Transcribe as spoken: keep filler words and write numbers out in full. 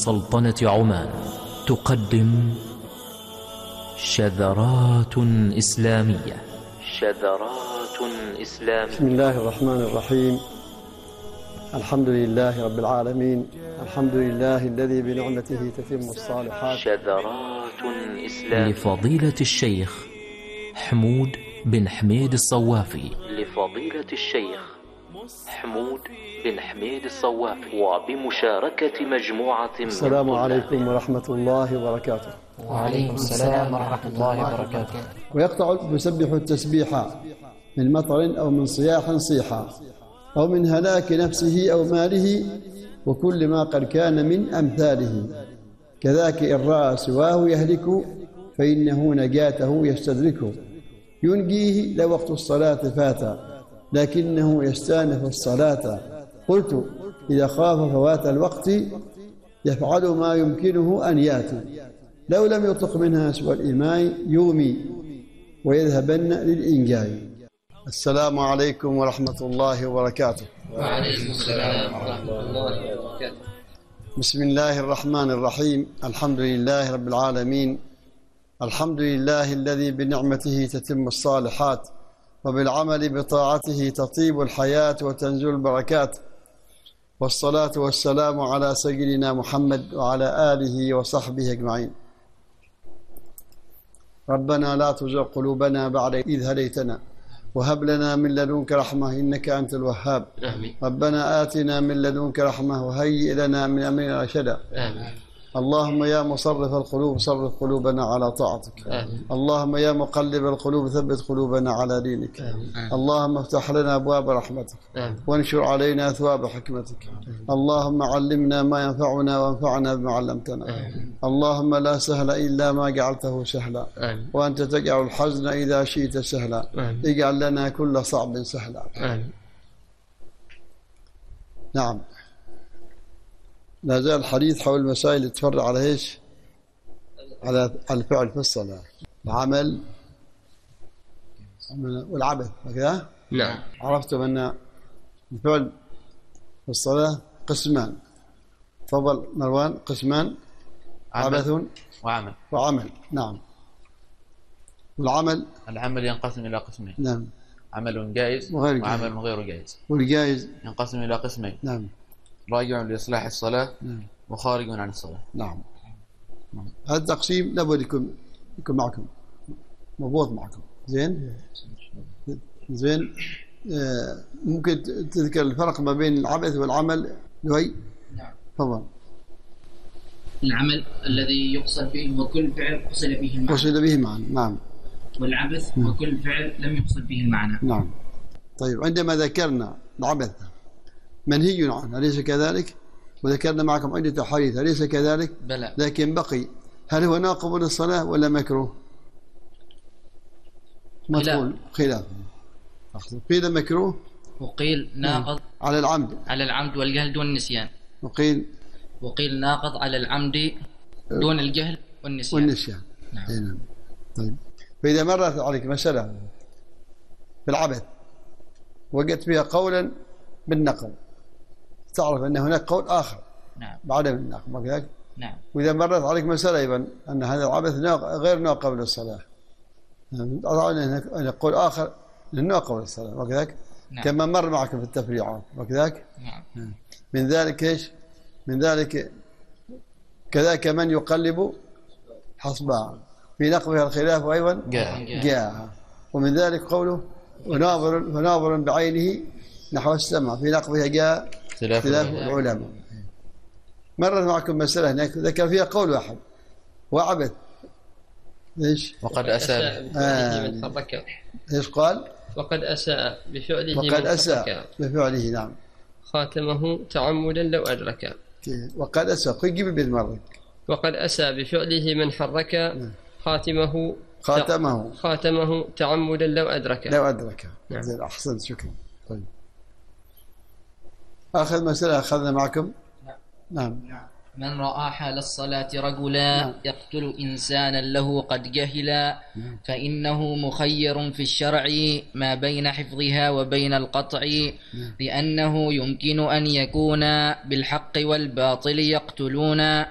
سلطنة عمان تقدم شذرات إسلامية. شذرات إسلامية. بسم الله الرحمن الرحيم. الحمد لله رب العالمين. الحمد لله الذي بنعمته تتم الصالحات. شذرات إسلامية لفضيلة الشيخ حمود بن حميد الصوافي. لفضيلة الشيخ حمود بن حميد الصوافي وبمشاركة مجموعة. السلام عليكم ورحمة الله وبركاته. وعليكم السلام ورحمة الله وبركاته. ويقطع المسبح التسبيح من مطر أو من صياح صيحا أو من هلاك نفسه أو ماله وكل ما قد كان من أمثاله. كذاك إن رأى سواه يهلك فإنه نجاته يستدرك. ينجيه لوقت الصلاة فات لكنه يستانف الصلاة. قلت إذا خاف فوات الوقت يفعل ما يمكنه أن يأتي. لو لم يطق منها سوى الإيمان يومي ويذهبن للإنجاي. السلام عليكم ورحمة الله وبركاته. وعليكم السلام ورحمة الله وبركاته. بسم الله الرحمن الرحيم. الحمد لله رب العالمين. الحمد لله الذي بنعمته تتم الصالحات وبالعمل بطاعته تطيب الحياة وتنزل البركات. والصلاة والسلام على سيدنا محمد وعلى آله وصحبه أجمعين. ربنا لا تزغ قلوبنا بعد إذ هديتنا وهب لنا من لدنك رحمة إنك أنت الوهاب. آمين. ربنا آتنا من لدنك رحمة وهيئ لنا من أمرنا رشدا. آمين. اللهم يا مصرف القلوب صرف قلوبنا على طاعتك. آمين. اللهم يا مقلب القلوب ثبت قلوبنا على دينك. آمين. اللهم افتح لنا أبواب رحمتك آمين. وانشر علينا ثواب حكمتك. اللهم علمنا ما ينفعنا وانفعنا بما علمتنا. آمين. اللهم لا سهل إلا ما جعلته سهلا آمين. وأنت تجعل الحزن إذا شئت سهلا. آمين. اجعل لنا كل صعب سهلا. آمين. نعم، لا زال الحديث حول المسائل اللي تفرع على ايش؟ على الفعل في الصلاة، العمل والعبث، هكذا؟ نعم. عرفتم أن الفعل في الصلاة قسمان. تفضل مروان. قسمان: عبث وعمل. وعمل. نعم. والعمل العمل ينقسم إلى قسمين. نعم. عمل جائز وغير جائز. وعمل غير جائز. والجائز ينقسم إلى قسمين: نعم راجع لإصلاح الصلاة نعم وخارج عن الصلاة. نعم. هذا التقسيم لابد يكون يكون معكم، مضبوط معكم. زين زين. آه ممكن تذكر الفرق ما بين العبث والعمل لوي؟ نعم. تفضل. العمل الذي يقصد به وكل فعل قصد به المعنى. قصد به معنى. نعم. والعبث نعم. وكل فعل لم يقصد به المعنى. نعم. طيب، عندما ذكرنا العبث منهي عنه أليس كذلك؟ وذكرنا معكم عدة أحاديث أليس كذلك؟ بلى. لكن بقي، هل هو ناقض للصلاة ولا مكروه؟ خلاف. خلاف. قيل مكروه وقيل ناقض على العمد على العمد والجهل دون النسيان. وقيل وقيل ناقض على العمد دون الجهل والنسيان. والنسيان. نعم. نعم. طيب، فإذا مرت عليك مسألة في العبث وجدت فيها قولا بالنقل، تعرف أن هناك قول آخر نعم. بعدم النقل، وكذلك. نعم. وإذا مرت عليك مسألة أيضا أن هذا العبث غير ناقض للصلاة، أن قول آخر للناقض للصلاة، وكذلك. نعم. كما مر معكم في التفريعات، وكذلك. نعم. من ذلك إيش؟ من ذلك كذلك من يقلب حصبها في نقضها الخلاف أيضا جاء. جاء. ومن ذلك قوله وناظر وناظر بعينه نحو السماء في نقضها جاء خلاف العلماء. مرت معكم مسألة هناك ذكر فيها قول واحد وعبث. ايش؟ وقد أساء آه. من حرك. ايش قال؟ وقد أساء بفعله وقد من أساء حرك. بفعله. نعم. خاتمه تعمدا لو أدرك. وقد أساء قل جيب بالمرة. وقد أساء بفعله من حرك خاتمه خاتمه خاتمه تعمدا لو أدرك. لو أدرك. نعم. زين، أحسنت، شكرا. طيب، آخر مسألة أخذنا معكم. نعم. من رأى حال الصلاة رجلا نعم. يقتل إنسانا له قد جهلا نعم. فإنه مخير في الشرع ما بين حفظها وبين القطع. نعم. لأنه يمكن أن يكون بالحق والباطل يقتلون